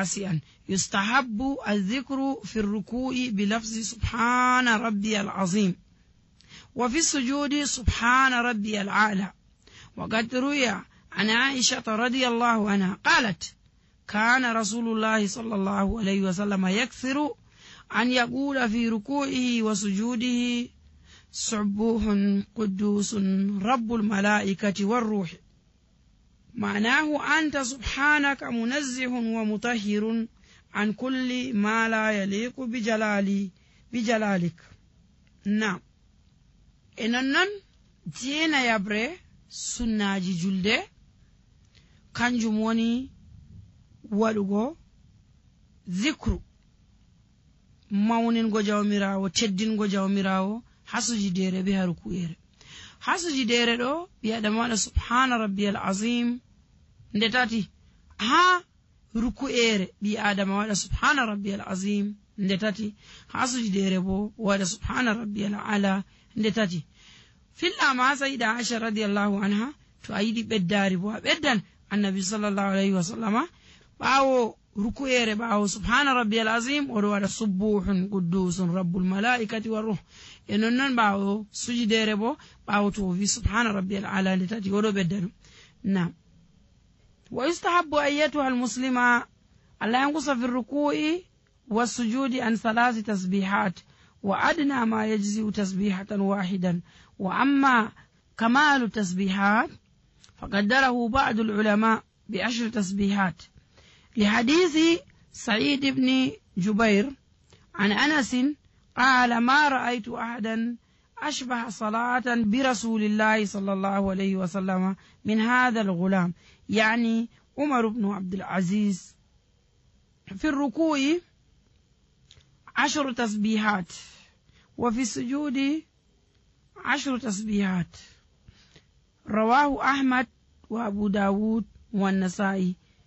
واسعا. يستحب الذكر في الركوع بلفظ سبحان ربي العظيم، وفي السجود سبحان ربي العالى. وقد روي عن عائشة رضي الله عنها قالت: كان رسول الله صلى الله عليه وسلم يكثر أن يقول في ركوعه وسجوده: سبوح قدوس رب الملائكة والروح. معناه أنت سبحانك منزه ومطهر عن كل ما لا يليق بجلالك. نعم، إنن جينا يبري sunnaji julde kanjum woni waɗugo zikru, mawningo jawmirawo, teddingo jawmirawo ha sujudere be ha ruku'ere. Ha sujudere ɗo ɓi adama waɗa subhana rabbiyal azim nde tati, ha ruku'ere ɓi adama waɗa subhana rabbiyal azim nde tati, ha sujudere bo waɗa subhana rabbiyal ala nde tati. fillama ha sayida Aisha radiyallahu anha to a yiɗi ɓeddari bo a ɓeddan. annabi sallallahu alayhi wa sallama ɓawo ruku'ere, ɓawo subhana rabbiyal azim oɗo waɗa subuhun quddusun rabbul malaikati wa ruh. e nonnon ɓawo sujudere bo ɓawo to wi subhana rabbiyal ala nde tati oɗo ɓedda ɗum. nam wa yustahabbu ayyatuha almuslima alla yanqusa fi ruku'i والسجود عن 3 تسبيحات وأدنى ما يجزئ تسبيحة واحدا. وأما كمال التسبيحات فقدره بعض العلماء ب10 تسبيحات، لحديث سعيد بن جبير عن أنس قال: ما رأيت أحدا أشبه صلاة برسول الله صلى الله عليه وسلم من هذا الغلام، يعني عمر بن عبد العزيز. في الركوع 10 تسبيحات، وفي السجود 10 تسبيحات. رواه أحمد وأبو داود والنسائي